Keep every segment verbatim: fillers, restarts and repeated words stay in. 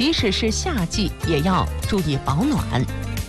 即使是夏季也要注意保暖。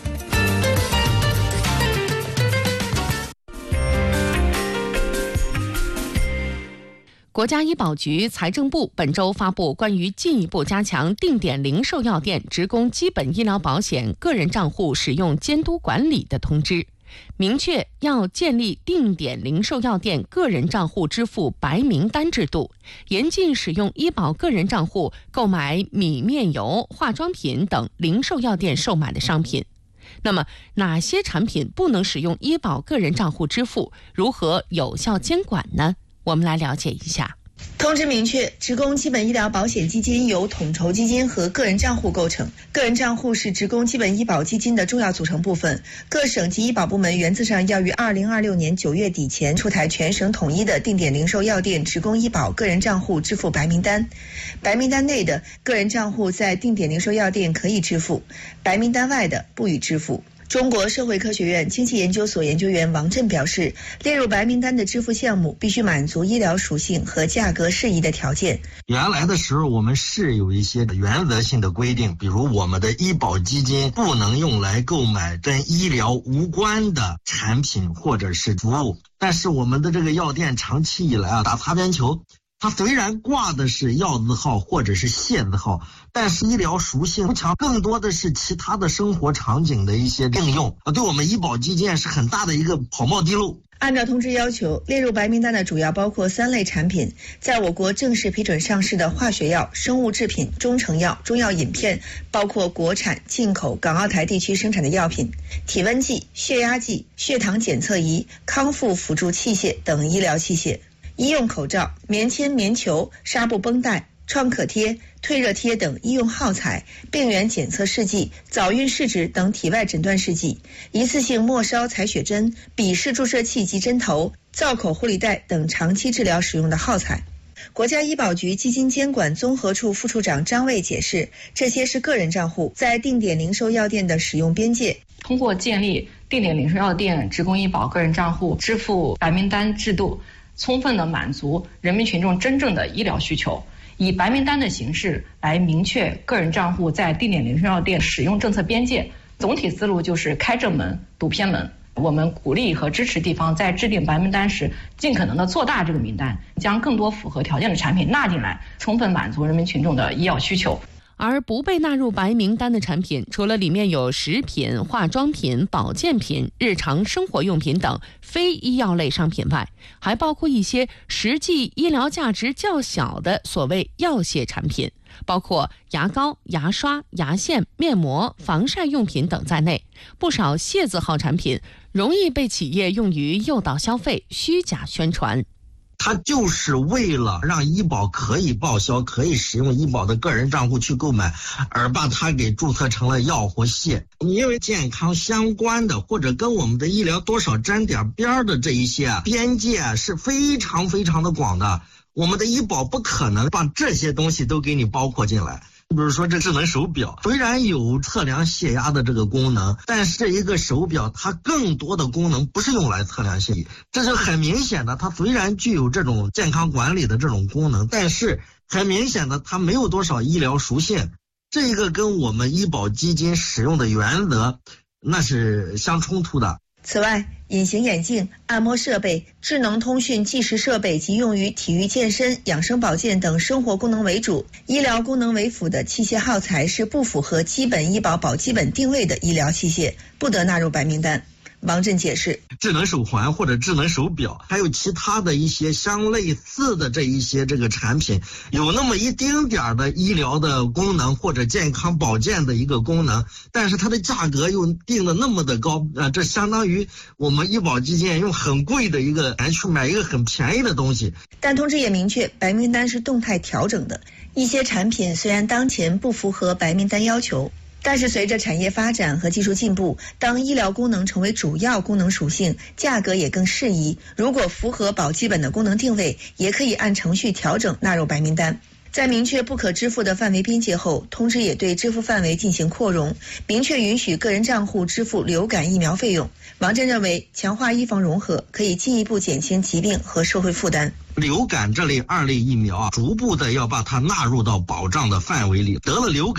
国家医保局、财政部本周发布关于进一步加强定点零售药店职工基本医疗保险个人账户使用监督管理的通知，明确要建立定点零售药店个人账户支付白名单制度，严禁使用医保个人账户购买米面油、化妆品等零售药店售卖的商品。那么，哪些产品不能使用医保个人账户支付？如何有效监管呢？我们来了解一下。 通知明确，职工基本医疗保险基金由统筹基金和个人账户构成，个人账户是职工基本医保基金的重要组成部分。各省级医保部门原则上要于二零二六年九月底前出台全省统一的定点零售药店职工医保个人账户支付白名单。白名单内的个人账户在定点零售药店可以支付，白名单外的不予支付。中国社会科学院经济研究所研究员王震表示，列入白名单的支付项目必须满足医疗属性和价格适宜的条件。 原来的时候我们是有一些原则性的规定，比如我们的医保基金不能用来购买跟医疗无关的产品或者是服务，但是我们的这个药店长期以来啊打擦边球，它虽然挂的是药字号或者是械字号，但是医疗属性不强，更多的是其他的生活场景的一些应用啊，对我们医保基金是很大的一个跑冒地路。 按照通知要求，列入白名单的主要包括三类产品：在我国正式批准上市的化学药、生物制品、中成药、中药饮片，包括国产、进口、港澳台地区生产的药品；体温计、血压计、血糖检测仪、康复辅助器械等医疗器械；医用口罩、棉签、棉球、纱布绷带、创可贴、退热贴等医用耗材，病原检测试剂、早孕试纸等体外诊断试剂，一次性末梢采血针、笔式注射器及针头、造口护理带等长期治疗使用的耗材。国家医保局基金监管综合处副处长张卫解释，这些是个人账户在定点零售药店的使用边界。 通过建立定点零售药店职工医保个人账户支付白名单制度，充分地满足人民群众真正的医疗需求，以白名单的形式来明确个人账户在定点零售药店使用政策边界。总体思路就是开正门堵偏门。我们鼓励和支持地方在制定白名单时，尽可能的做大这个名单，将更多符合条件的产品纳进来，充分满足人民群众的医药需求。 而不被纳入白名单的产品，除了里面有食品、化妆品、保健品、日常生活用品等非医药类商品外，还包括一些实际医疗价值较小的所谓药械产品，包括牙膏、牙刷、牙线、面膜、防晒用品等在内。不少械字号产品容易被企业用于诱导消费、虚假宣传。 它就是为了让医保可以报销、可以使用医保的个人账户去购买，而把它给注册成了药或械。因为健康相关的或者跟我们的医疗多少沾点边的这一些啊，边界啊是非常非常的广的。我们的医保不可能把这些东西都给你包括进来。比如说这智能手表虽然有测量血压的这个功能，但是这一个手表它更多的功能不是用来测量血压，这就很明显的，它虽然具有这种健康管理的这种功能，但是很明显的它没有多少医疗属性，这个跟我们医保基金使用的原则那是相冲突的。 此外，隐形眼镜、按摩设备、智能通讯计时设备及用于体育健身、养生保健等生活功能为主、医疗功能为辅的器械耗材是不符合基本医保保基本定位的医疗器械，不得纳入白名单。王震解释， 智能手环或者智能手表，还有其他的一些相类似的这一些这个产品，有那么一丁点的医疗的功能或者健康保健的一个功能，但是它的价格又定的那么的高，啊，这相当于我们医保基金用很贵的一个钱去买一个很便宜的东西。 但通知也明确，白名单是动态调整的，一些产品虽然当前不符合白名单要求，但是随着产业发展和技术进步，当医疗功能成为主要功能属性，价格也更适宜，如果符合保基本的功能定位，也可以按程序调整纳入白名单。在明确不可支付的范围边界后，通知也对支付范围进行扩容，明确允许个人账户支付流感疫苗费用。王震认为，强化医防融合可以进一步减轻疾病和社会负担。 流感这类二类疫苗啊，逐步的要把它纳入到保障的范围里，得了流感